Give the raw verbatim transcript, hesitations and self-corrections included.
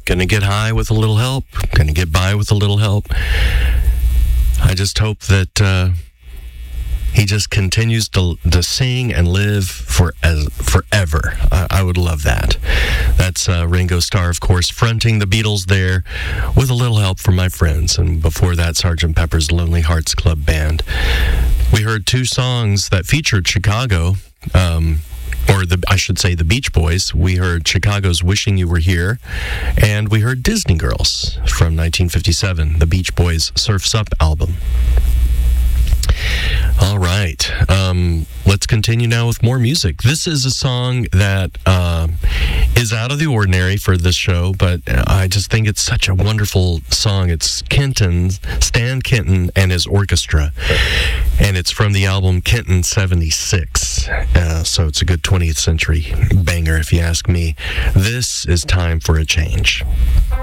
Gonna get high with a little help. Gonna get by with a little help. I just hope that uh, he just continues to to sing and live for as forever. I, I would love that. That's uh, Ringo Starr, of course, fronting the Beatles there with a little help from my friends. And before that, Sergeant Pepper's Lonely Hearts Club Band. We heard two songs that featured Chicago, um, or the I should say the Beach Boys. We heard Chicago's Wishing You Were Here, and we heard Disney Girls from nineteen fifty-seven, the Beach Boys' Surf's Up album. All right, um, let's continue now with more music. This is a song that uh, is out of the ordinary for this show, but I just think it's such a wonderful song. It's Kenton, Stan Kenton and his orchestra, and it's from the album Kenton seventy-six, uh, so it's a good twentieth century banger if you ask me. This is Time for a Change.